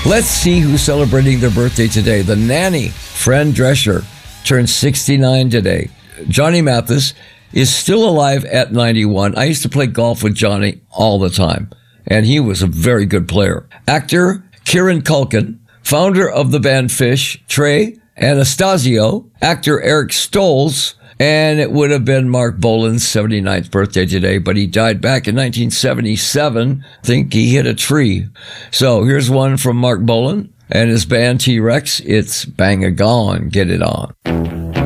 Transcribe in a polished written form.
Let's see who's celebrating their birthday today. The nanny, Fran Drescher, turned 69 today. Johnny Mathis is still alive at 91. I used to play golf with Johnny all the time, and he was a very good player. Actor Kieran Culkin, founder of the band Phish, Trey Anastasio, actor Eric Stoltz, and it would have been Mark Bolan's 79th birthday today, but he died back in 1977. I think he hit a tree. So here's one from Mark Bolan and his band T-Rex. It's Bang-A-Gone. Get it on.